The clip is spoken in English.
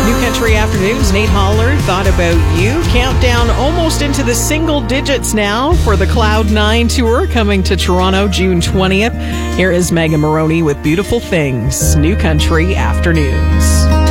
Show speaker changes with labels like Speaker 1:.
Speaker 1: New Country Afternoons, Nate Holler, Thought About You. Countdown almost into the single digits now for the Cloud 9 tour coming to Toronto June 20th. Here is Megan Moroney with Beautiful Things, New Country Afternoons.